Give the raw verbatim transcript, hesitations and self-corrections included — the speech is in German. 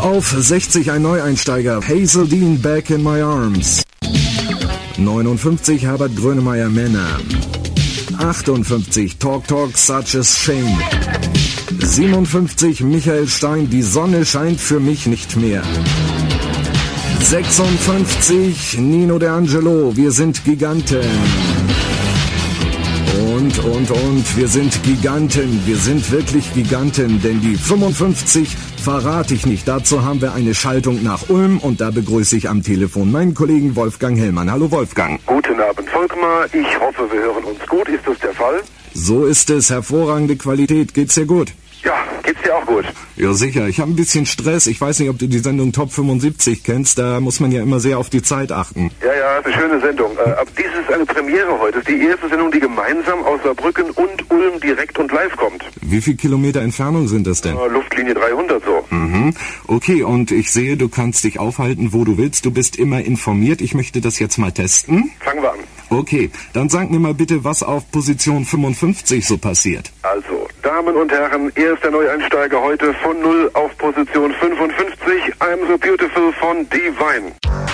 Auf sechzig ein Neueinsteiger, Hazel Dean, Back in My Arms. neunundfünfzig Herbert Grönemeyer, Männer. achtundfünfzig Talk Talk, Such a Shame. siebenundfünfzig Michael Stein, Die Sonne scheint für mich nicht mehr. sechsundfünfzig Nino D'Angelo, Wir sind Giganten. Und, und, und, wir sind Giganten, wir sind wirklich Giganten, denn die fünfundfünfzig verrate ich nicht. Dazu haben wir eine Schaltung nach Ulm und da begrüße ich am Telefon meinen Kollegen Wolfgang Hellmann. Hallo Wolfgang. Guten Abend Volkmar, ich hoffe wir hören uns gut, ist das der Fall? So ist es, hervorragende Qualität, geht's dir gut? Ja, geht's dir auch gut? Ja, sicher. Ich habe ein bisschen Stress. Ich weiß nicht, ob du die Sendung Top fünfundsiebzig kennst. Da muss man ja immer sehr auf die Zeit achten. Ja, ja, eine schöne Sendung. Äh, aber dies ist eine Premiere heute. Das ist die erste Sendung, die gemeinsam aus Saarbrücken und Ulm direkt und live kommt. Wie viel Kilometer Entfernung sind das denn? Äh, Luftlinie dreihundert so. Mhm. Okay, und ich sehe, du kannst dich aufhalten, wo du willst. Du bist immer informiert. Ich möchte das jetzt mal testen. Fangen wir an. Okay, dann sag mir mal bitte, was auf Position fünfundfünfzig so passiert. Also, Damen und Herren, erster Neueinsteiger heute von null auf Position fünfundfünfzig. I'm so beautiful von Divine.